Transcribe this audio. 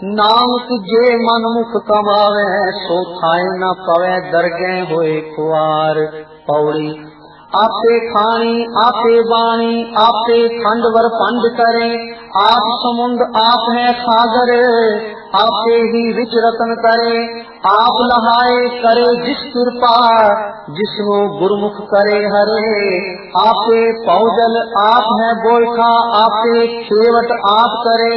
नानक जे मन मुख कमावे सो खाए न पवे दरगे होए कुआर। पौड़ी आपे खानी आपे बाणी आपे खंड वर पंड करे। आप समुंद आप है सागर आपे ही विच रतन करे। आप लहाए करे जिस कृपा जिसनो गुरमुख करे हरे। आपे पौजल आप है बोलखा आपे खेवट आप करे।